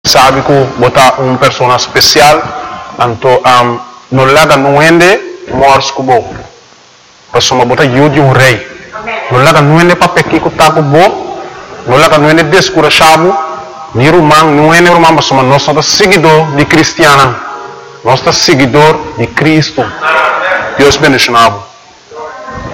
sabe que botar uma pessoa especial, então não larga não ende morse com bo, pessoa botar de um rei, não larga não ende para pequim com taco bo, não larga não ende descurachado, ni romano não ende romano, mas nós somos seguidor de cristiano, nós somos seguidor de Cristo. Deus bendicionado.